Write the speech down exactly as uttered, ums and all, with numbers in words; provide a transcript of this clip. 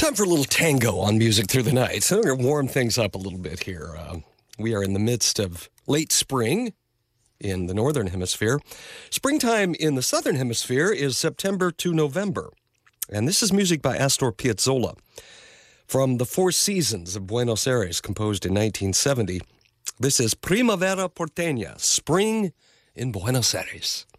Time for a little tango on Music Through the Night. So we're going to warm things up a little bit here. Uh, we are in the midst of late spring in the Northern Hemisphere. Springtime in the Southern Hemisphere is September to November. And this is music by Astor Piazzolla from The Four Seasons of Buenos Aires, composed in nineteen seventy. This is Primavera Porteña, Spring in Buenos Aires.